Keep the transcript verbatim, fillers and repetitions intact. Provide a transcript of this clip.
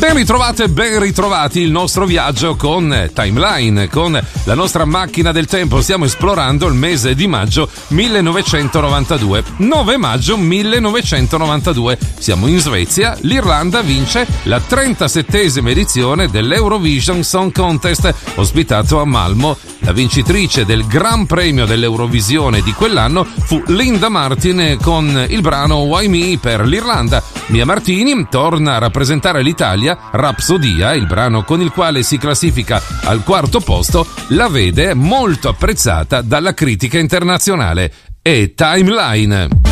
Ben ritrovate, ben ritrovati il nostro viaggio con Timeline, con la nostra macchina del tempo. Stiamo esplorando il mese di maggio millenovecentonovantadue. nove maggio millenovecentonovantadue. Siamo in Svezia. L'Irlanda vince la trentasettesima edizione dell'Eurovision Song Contest, ospitato a Malmö. La vincitrice del Gran Premio dell'Eurovisione di quell'anno fu Linda Martin con il brano Why Me per l'Irlanda. Mia Martini torna a rappresentare l'Italia. Rapsodia, il brano con il quale si classifica al quarto posto, la vede molto apprezzata dalla critica internazionale. E Timeline.